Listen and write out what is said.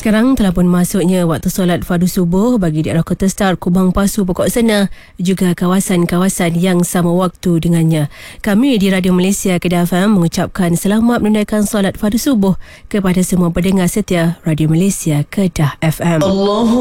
Sekarang telah pun masuknya waktu solat fardu subuh bagi daerah Kota Star, Kubang Pasu, Pokok Sena, juga kawasan-kawasan yang sama waktu dengannya. Kami di Radio Malaysia Kedah FM mengucapkan selamat menunaikan solat fardu subuh kepada semua pendengar setia Radio Malaysia Kedah FM.